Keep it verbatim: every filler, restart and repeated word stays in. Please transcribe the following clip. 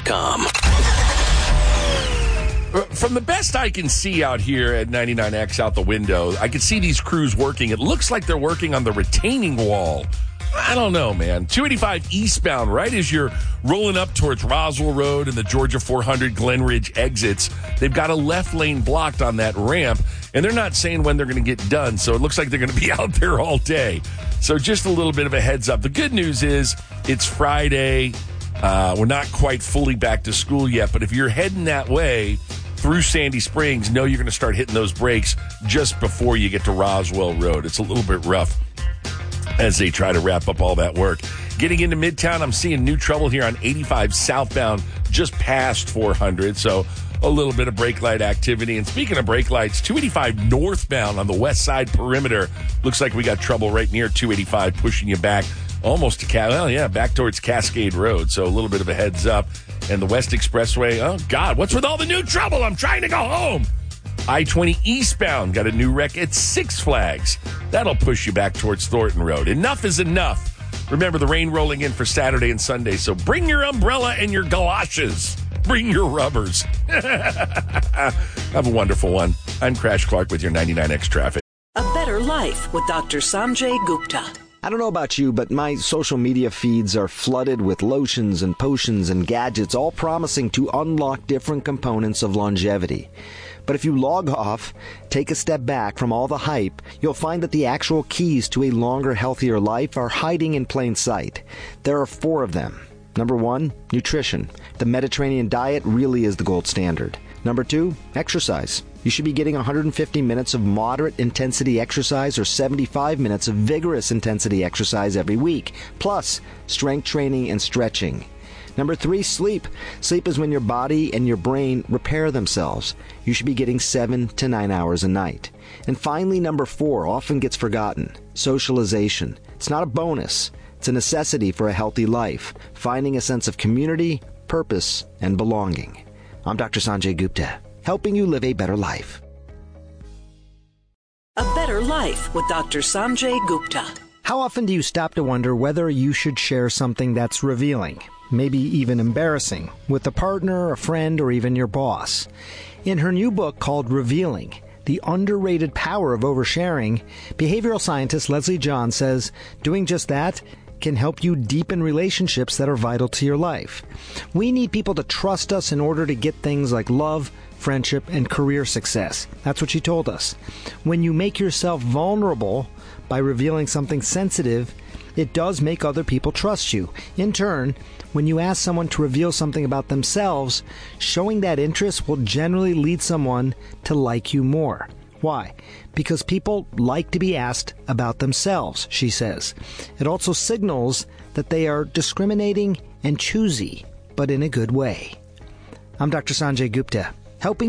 com. From the best I can see out here at ninety-nine X out the window, I can see these crews working. It looks like they're working on the retaining wall. I don't know, man. two eighty-five eastbound, right as you're rolling up towards Roswell Road and the Georgia four hundred Glen Ridge exits, they've got a left lane blocked on that ramp, and they're not saying when they're going to get done, so it looks like they're going to be out there all day. So just a little bit of a heads up. The good news is it's Friday. Uh, we're not quite fully back to school yet, but if you're heading that way through Sandy Springs, know you're going to start hitting those brakes just before you get to Roswell Road. It's a little bit rough as they try to wrap up all that work. Getting into Midtown, I'm seeing new trouble here on eighty-five southbound, just past four hundred, so a little bit of brake light activity. And speaking of brake lights, two eighty-five northbound on the west side perimeter, looks like we got trouble right near two eighty-five, pushing you back almost to, well, yeah, back towards Cascade Road, so a little bit of a heads up. And the West Expressway, oh, God, what's with all the new trouble? I'm trying to go home. I twenty eastbound got a new wreck at Six Flags. That'll push you back towards Thornton Road. Enough is enough. Remember the rain rolling in for Saturday and Sunday, so bring your umbrella and your galoshes. Bring your rubbers. Have a wonderful one. I'm Crash Clark with your ninety-nine X Traffic. A Better Life with Doctor Sanjay Gupta. I don't know about you, but my social media feeds are flooded with lotions and potions and gadgets, all promising to unlock different components of longevity. But if you log off, take a step back from all the hype, you'll find that the actual keys to a longer, healthier life are hiding in plain sight. There are four of them. Number one, nutrition. The Mediterranean diet really is the gold standard. Number two, exercise. You should be getting one hundred fifty minutes of moderate intensity exercise or seventy-five minutes of vigorous intensity exercise every week, plus strength training and stretching. Number three, sleep. Sleep is when your body and your brain repair themselves. You should be getting seven to nine hours a night. And finally, number four, often gets forgotten, socialization. It's not a bonus. It's a necessity for a healthy life, finding a sense of community, purpose, and belonging. I'm Doctor Sanjay Gupta, helping you live a better life. A Better Life with Doctor Sanjay Gupta. How often do you stop to wonder whether you should share something that's revealing, maybe even embarrassing, with a partner, a friend, or even your boss? In her new book called Revealing, The Underrated Power of Oversharing, behavioral scientist Leslie John says doing just that can help you deepen relationships that are vital to your life. We need people to trust us in order to get things like love, friendship, and career success. That's what she told us. When you make yourself vulnerable by revealing something sensitive, it does make other people trust you. In turn, when you ask someone to reveal something about themselves, showing that interest will generally lead someone to like you more. Why? Because people like to be asked about themselves, she says. It also signals that they are discriminating and choosy, but in a good way. I'm Doctor Sanjay Gupta, helping